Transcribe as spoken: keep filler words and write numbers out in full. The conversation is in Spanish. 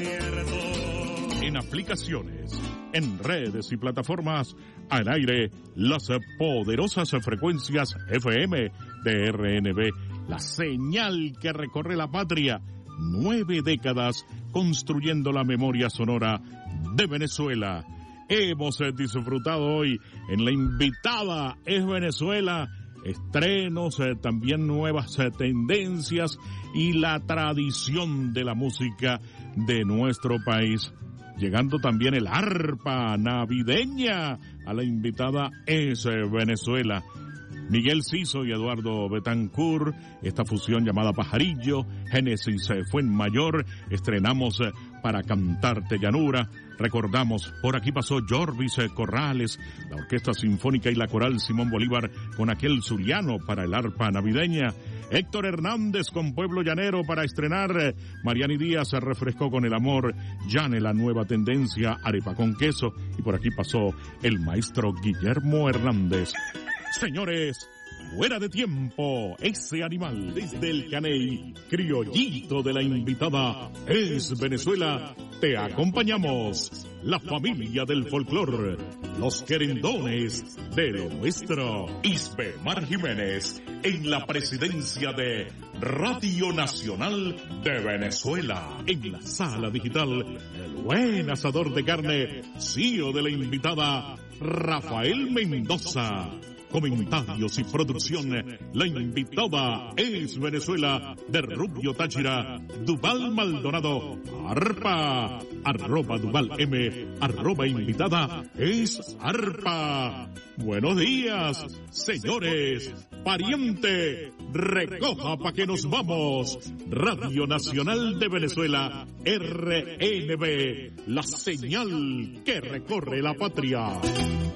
En aplicaciones, en redes y plataformas, al aire, las poderosas frecuencias F M de R N B, la señal que recorre la patria. Nueve décadas construyendo la memoria sonora de Venezuela. Hemos disfrutado hoy en La Invitada es Venezuela, estrenos, eh, también nuevas eh, tendencias y la tradición de la música de nuestro país. Llegando también el arpa navideña a La Invitada es eh, Venezuela. Miguel Ciso y Eduardo Betancourt, esta fusión llamada Pajarillo, Génesis Fuenmayor, estrenamos Para Cantarte Llanura, recordamos, por aquí pasó Jorvis Corrales, la Orquesta Sinfónica y la Coral Simón Bolívar con aquel zuliano para el arpa navideña, Héctor Hernández con Pueblo Llanero para estrenar, Mariani Díaz se refrescó con El Amor, Llane la nueva tendencia, arepa con queso, y por aquí pasó el maestro Guillermo Hernández. Señores, fuera de tiempo, ese animal desde el Caney, criollito de La Invitada es Venezuela. Te acompañamos, la familia del folclor, los querendones de lo nuestro. Isbemar Jiménez en la presidencia de Radio Nacional de Venezuela. En la sala digital, el buen asador de carne, C E O de La Invitada, Rafael Mendoza. Comentarios y producción, La Invitada es Venezuela, de Rubio Táchira, Duval Maldonado, arpa, arroba Duval M, arroba Invitada es arpa. Buenos días, señores, pariente, recoja pa' que nos vamos. Radio Nacional de Venezuela, R N B, la señal que recorre la patria.